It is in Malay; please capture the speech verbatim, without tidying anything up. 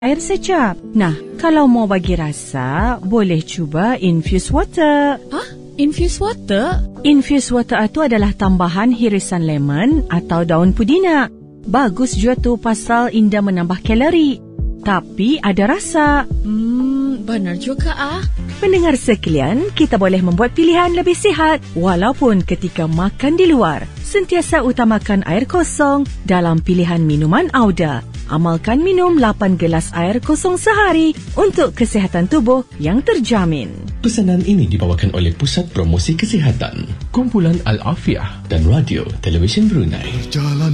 air secap. Nah, kalau mau bagi rasa, boleh cuba infused water. Hah? Infused water? Infused water itu adalah tambahan hirisan lemon atau daun pudina. Bagus juga tu pasal indah menambah kalori. Tapi ada rasa. Hmm, benar juga ah. Pendengar sekalian, kita boleh membuat pilihan lebih sihat walaupun ketika makan di luar. Sentiasa utamakan air kosong dalam pilihan minuman Auda. Amalkan minum lapan gelas air kosong sehari untuk kesihatan tubuh yang terjamin. Pesanan ini dibawakan oleh Pusat Promosi Kesihatan, Kumpulan Al-Afiah dan Radio Televisyen Brunei. Jalan